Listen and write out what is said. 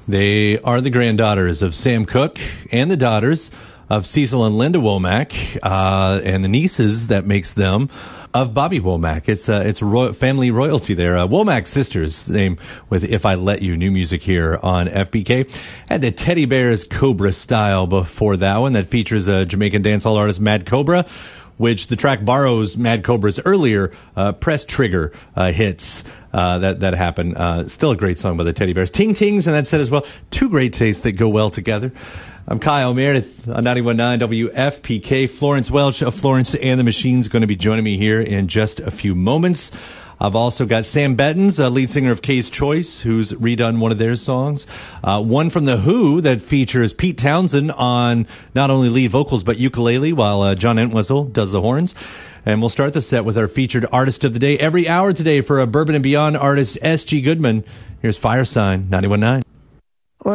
They are the granddaughters of Sam Cooke and the daughters of Cecil and Linda Womack, and the nieces that makes them of Bobby Womack. It's family royalty there. Womack sisters, name with If I Let You, new music here on FBK. And the Teddy Bears Cobra Style before that one that features a Jamaican dancehall artist, Mad Cobra, which the track borrows Mad Cobra's earlier Press Trigger hits that happened. Still a great song by the Teddy Bears. Ting Tings, and that said as well, two great tastes that go well together. I'm Kyle Meredith on 91.9 WFPK. Florence Welch of Florence and the Machine's going to be joining me here in just a few moments. I've also got Sam Bettens, lead singer of K's Choice, who's redone one of their songs. One from The Who that features Pete Townsend on not only lead vocals but ukulele, while John Entwistle does the horns. And we'll start the set with our featured artist of the day every hour today for a Bourbon and Beyond artist, S.G. Goodman. Here's Fire Sign, 91.9.